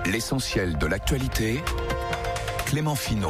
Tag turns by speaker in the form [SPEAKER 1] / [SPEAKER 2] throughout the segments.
[SPEAKER 1] L'essentiel de l'actualité, Clément Finot.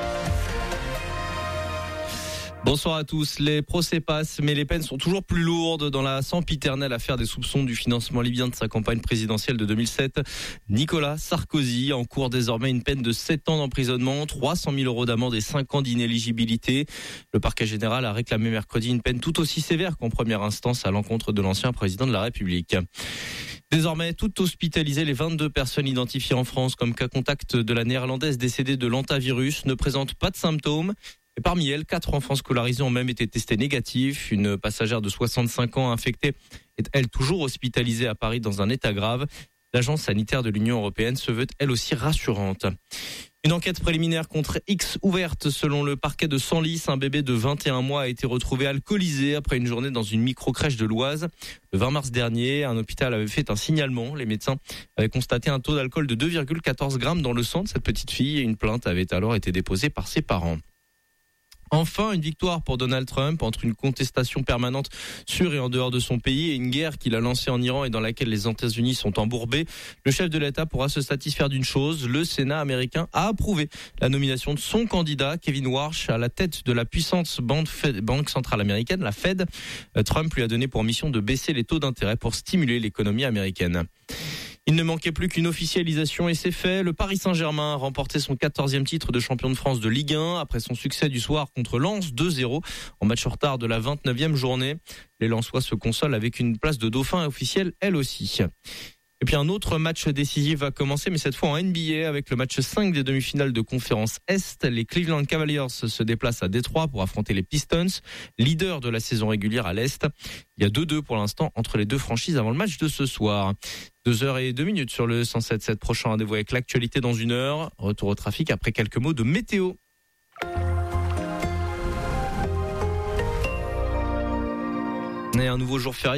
[SPEAKER 2] Bonsoir à tous. Les procès passent, mais les peines sont toujours plus lourdes dans la sempiternelle affaire des soupçons du financement libyen de sa campagne présidentielle de 2007. Nicolas Sarkozy encourt désormais une peine de 7 ans d'emprisonnement, 300 000 euros d'amende et 5 ans d'inéligibilité. Le parquet général a réclamé mercredi une peine tout aussi sévère qu'en première instance à l'encontre de l'ancien président de la République. Désormais, toutes hospitalisées, les 22 personnes identifiées en France comme cas contact de la néerlandaise décédée de l'hantavirus ne présentent pas de symptômes. Et parmi elles, 4 enfants scolarisés ont même été testés négatifs. Une passagère de 65 ans infectée est, elle, toujours hospitalisée à Paris dans un état grave. L'agence sanitaire de l'Union européenne se veut, elle aussi, rassurante. Une enquête préliminaire contre X ouverte selon le parquet de Senlis. Un bébé de 21 mois a été retrouvé alcoolisé après une journée dans une microcrèche de l'Oise. Le 20 mars dernier, un hôpital avait fait un signalement. Les médecins avaient constaté un taux d'alcool de 2,14 grammes dans le sang de cette petite fille et une plainte avait alors été déposée par ses parents. Enfin, une victoire pour Donald Trump entre une contestation permanente sur et en dehors de son pays et une guerre qu'il a lancée en Iran et dans laquelle les États-Unis sont embourbés. Le chef de l'État pourra se satisfaire d'une chose, le Sénat américain a approuvé la nomination de son candidat, Kevin Warsh, à la tête de la puissante banque centrale américaine, la Fed. Trump lui a donné pour mission de baisser les taux d'intérêt pour stimuler l'économie américaine. Il ne manquait plus qu'une officialisation et c'est fait. Le Paris Saint-Germain a remporté son 14e titre de champion de France de Ligue 1 après son succès du soir contre Lens 2-0 en match en retard de la 29e journée. Les Lensois se consolent avec une place de dauphin officielle elle aussi. Et puis un autre match décisif va commencer, mais cette fois en NBA avec le match 5 des demi-finales de conférence Est. Les Cleveland Cavaliers se déplacent à Détroit pour affronter les Pistons, leaders de la saison régulière à l'Est. Il y a 2-2 pour l'instant entre les deux franchises avant le match de ce soir. 2h02 sur le 107.7. Prochain rendez-vous avec l'actualité dans une heure. Retour au trafic après quelques mots de météo. Et un nouveau jour férié.